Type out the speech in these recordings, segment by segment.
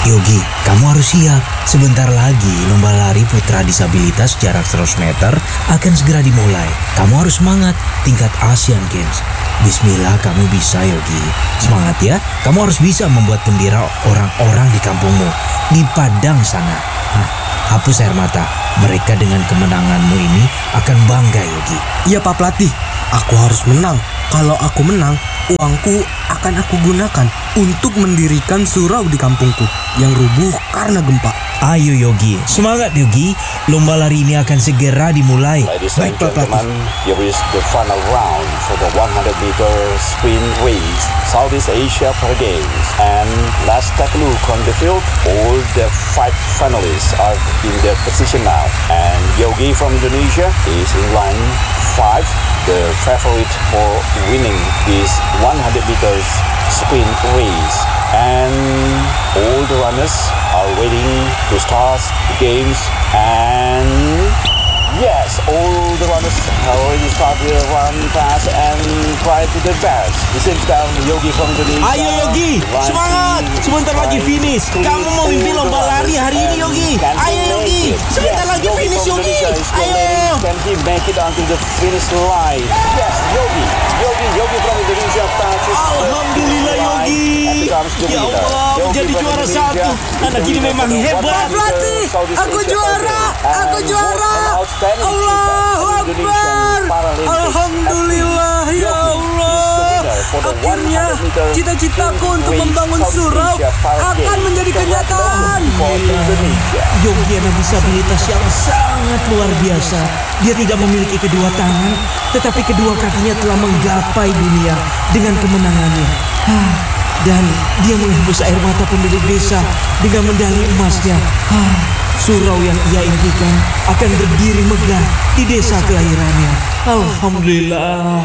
Yogi, kamu harus siap. Sebentar lagi lomba lari putra disabilitas jarak 100 meter akan segera dimulai. Kamu harus semangat, tingkat Asian Games. Bismillah, kamu bisa Yogi. Semangat ya, kamu harus bisa membuat gembira orang-orang di kampungmu, di Padang sana. Hapus air mata, mereka dengan kemenanganmu ini akan bangga Yogi. Iya Pak Pelatih, aku harus menang. Kalau aku menang, uangku akan aku gunakan untuk mendirikan surau di kampungku yang rubuh karena gempa. Ayo Yogi, semangat Yogi. Lomba lari ini akan segera dimulai. Ladies Baik, and Pak Pelatih. gentlemen, here is the final round for the 100-meter sprint race, Southeast Asia Para Games. And let's take a look on the field. All the 5 finalists are in their position now. And Yogi from Indonesia is in line 5, the favorite for winning this 100 meters sprint race. And all the runners are waiting to start the games. And yes, all the runners have already started the run pass and try to the best. The same down Yogi from Indonesia. Ayo Yogi, semangat! Sebentar lagi finish. Kamu mau memimpin lomba lari hari ini Yogi. Ayo Yogi, sebentar lagi finish Yogi. Ayo. Can he make it onto the finish line? Yes, Yogi from Indonesia touches. Alhamdulillah Yogi. Ya Allah, menjadi juara 1. Anak ini memang hebat. Pelatih, aku juara. Allahu Akbar. Alhamdulillah ya Allah. Akhirnya cita-citaku untuk membangun surau akan menjadi kenyataan. Yogi anak disabilitas yang sangat luar biasa. Dia tidak memiliki kedua tangan, tetapi kedua kakinya telah menggapai dunia dengan kemenangannya. Dan dia menghembus air mata penduduk desa dengan medali emasnya. Surau yang ia impikan akan berdiri megah di desa kelahirannya. Alhamdulillah.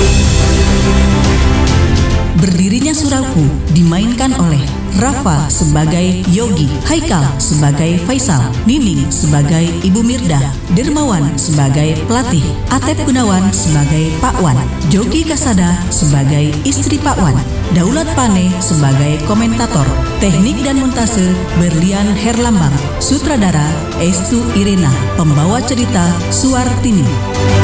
Berdirinya surauku dimainkan oleh Rafa sebagai Yogi, Haikal sebagai Faisal, Nining sebagai Ibu Mirda, Dermawan sebagai pelatih, Atep Gunawan sebagai Pak Wan, Jogi Kasada sebagai istri Pak Wan, Daulat Pane sebagai komentator, teknik dan montase Berlian Herlambang, sutradara Estu Irena, pembawa cerita Suartini.